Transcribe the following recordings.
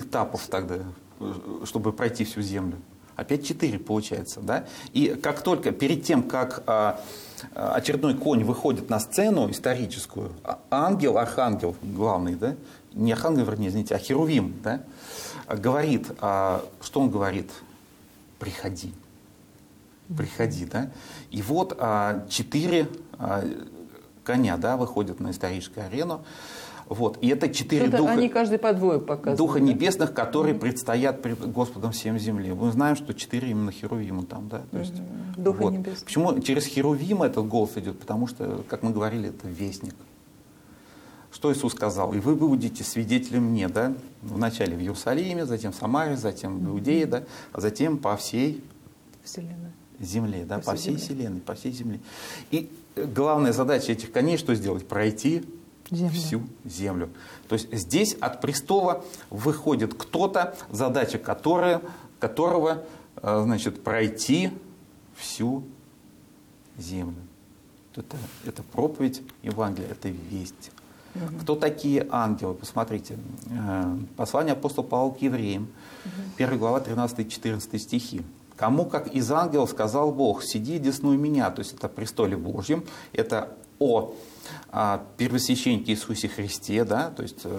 этапов тогда, чтобы пройти всю землю? Опять 4 получается, да? И как только перед тем, как очередной конь выходит на сцену историческую, ангел, архангел главный, да? Не архангел, вернее, извините, а херувим, да? Говорит, что он говорит? Приходи. Приходи, да? И вот 4 коня, да, выходят на историческую арену. Вот. И это 4 духа, они каждый по двое показывают. Духа небесных, которые предстоят пред Господом всем земле. Мы знаем, что 4 именно херувима там, да? То есть, Духа вот. небесных. Почему через херувима этот голос идет? Потому что, как мы говорили, это вестник. Что Иисус сказал? «И вы будете свидетелем мне», да? Вначале в Иерусалиме, затем в Самаре, затем в Иудее, да? А затем по всей Вселенной. земле, да? По всей вселенной, по всей земле. И главная задача этих коней что сделать? Пройти всю землю. То есть здесь от престола выходит кто-то, задача которого значит, пройти всю землю. Это проповедь Евангелия, это весть. Кто такие ангелы? Посмотрите. Послание апостола Павла к евреям, 1 глава, 13-14 стихи. «Кому, как из ангелов, сказал Бог, сиди одесную меня». То есть это о престоле Божьем, это о первосвященнике Иисусе Христе, да, то есть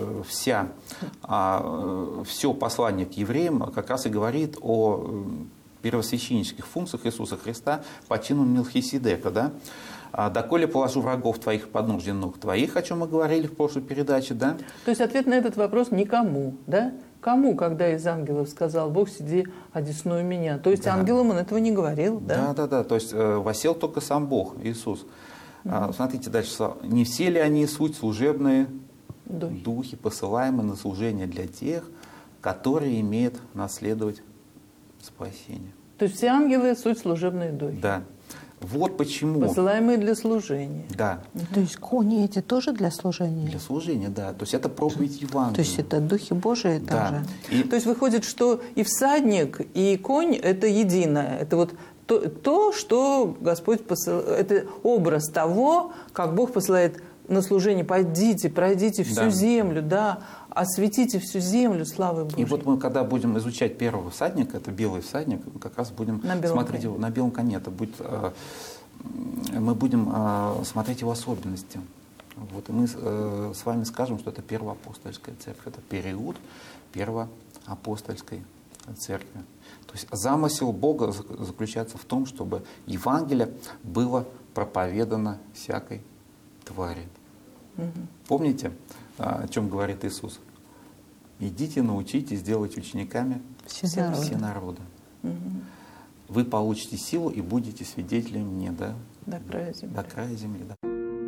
все послание к евреям как раз и говорит о первосвященнических функциях Иисуса Христа по чину Мелхиседека, да. «Доколе положу врагов твоих под ножны ног твоих», о чем мы говорили в прошлой передаче, да. То есть ответ на этот вопрос никому, да? Кому, когда из ангелов сказал Бог, сиди одесную меня? То есть ангелам он этого не говорил, да? Да. То есть восел только сам Бог, Иисус. Смотрите дальше. «Не все ли они суть служебные духи, посылаемые на служение для тех, которые имеют наследовать спасение?» То есть все ангелы суть служебные духи. Да. Вот почему. Посылаемые для служения. Да. То есть кони эти тоже для служения? Для служения, да. То есть это проповедь Евангелия. То есть это духи Божии тоже? То есть выходит, что и всадник, и конь – это единое. Это вот то, что Господь посылает. Это образ того, как Бог посылает на служение. Пойдите, пройдите всю землю, да, осветите всю землю славой Божьей. И вот мы, когда будем изучать первого всадника, это белый всадник, как раз будем смотреть его на белом коне. Это будет, мы будем смотреть его особенности. Вот, и мы с вами скажем, что это первоапостольская церковь. Это период первоапостольской церкви. То есть замысел Бога заключается в том, чтобы Евангелие было проповедано всякой твари. Помните, о чем говорит Иисус? «Идите, научитесь, делать учениками все народы. Вы получите силу и будете свидетелями мне, да? До края земли. До края земли, да.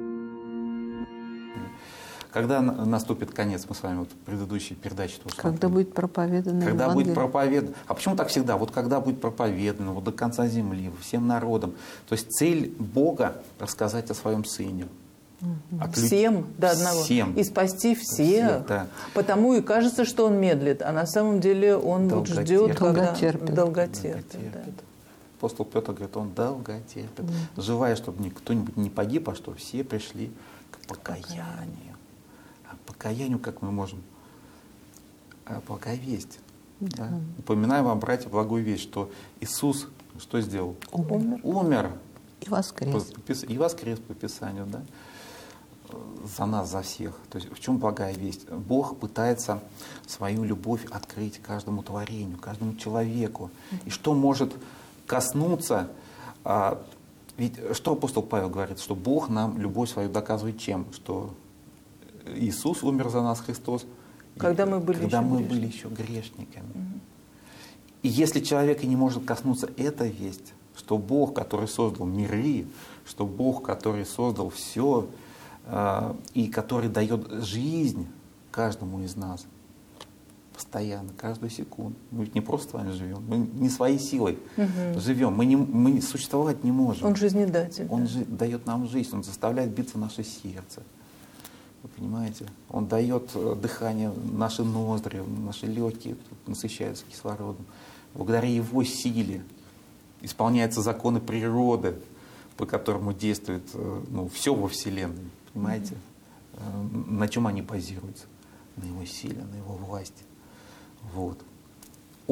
Когда наступит конец, мы с вами вот в предыдущей передаче тоже Когда будет проповедано Когда Евангелие. будет проповедано. А почему так всегда? Вот когда будет проповедано, вот до конца земли, всем народам. То есть цель Бога — рассказать о своем Сыне. Всем до одного. Всем. И спасти всех. Да. Потому и кажется, что он медлит, а на самом деле он вот ждет, когда долготерпит. Апостол Петр говорит, он долготерпит. Желая, чтобы кто-нибудь не погиб, а чтобы все пришли к покаянию. А покаянию как мы можем? Благая весть. Да. Упоминаю вам, братья, благую весть, что Иисус что сделал? Умер. И воскрес. И воскрес по Писанию, да? За нас, за всех. То есть в чем благая весть? Бог пытается свою любовь открыть каждому творению, каждому человеку. И что может коснуться? Ведь что апостол Павел говорит? Что Бог нам любовь свою доказывает чем? Что Иисус умер за нас, Христос, когда мы были еще грешниками. И если человек и не может коснуться этой вести, что Бог, который создал миры, что Бог, который создал все, и который дает жизнь каждому из нас постоянно, каждую секунду. Мы ведь не просто с вами живем, мы не своей силой живем, мы существовать не можем. Он жизнедатель. Он дает нам жизнь, Он заставляет биться наше сердце. Вы понимаете? Он дает дыхание, наши ноздри, наши легкие насыщаются кислородом. Благодаря Его силе исполняются законы природы, по которому действует все во Вселенной. Понимаете? На чем они базируются? На Его силе, на Его власти. Вот.